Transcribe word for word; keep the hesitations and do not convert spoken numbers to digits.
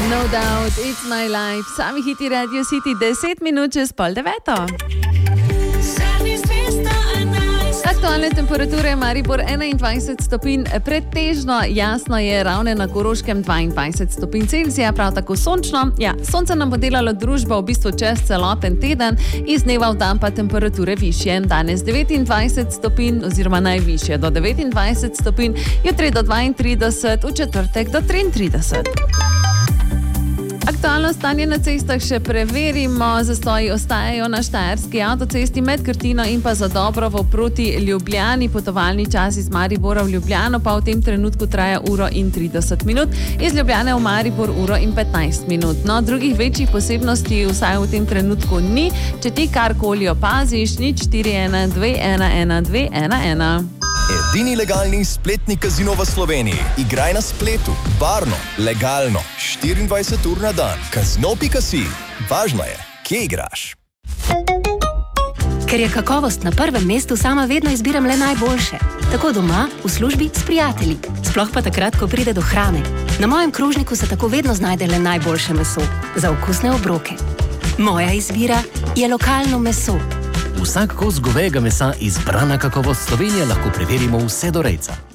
No doubt, it's my life. Sami hiti Radio City, deset minut čez pol deveto. Aktualne temperature Maribor enaindvajset stopinj, pretežno jasno je, Ravne na Koroškem dvaindvajset stopinj Celzija, prav tako sončno. Ja, sonce nam bo delalo družbo v bistvu čez celoten teden, iz dneva v dan pa temperature višje. Danes devetindvajset stopinj oziroma najvišje do devetindvajset stopinj, jutri do dvaintrideset, v četrtek do triintrideset. Aktualno stanje na cestah še preverimo. Zastoji ostajajo na štajerski avtocesti med Krtino in pa Zadobrovo proti Ljubljani. Potovalni čas iz Maribora v Ljubljano pa v tem trenutku traja uro in trideset minut. Iz Ljubljane v Maribor uro in petnajst minut. No, drugih večjih posebnosti vsaj v tem trenutku ni. Če ti karkoli opaziš, nič štiri ena dve ena ena dve ena ena. Edini legalni spletni kazino v Sloveniji. Igraj na spletu, varno, legalno, štiriindvajset ur na dan. Kazino pika si. Važno je, kje igraš. Ker je kakovost na prvem mestu, sama vedno izbiram le najboljše. Tako doma, v službi, s prijatelji. Sploh pa takrat, ko pride do hrane. Na mojem krožniku se tako vedno znajde le najboljše meso. Za okusne obroke. Moja izbira je lokalno meso. Vsak kos govejega mesa izbrana kakovost Slovenije lahko preverimo vse do rejca.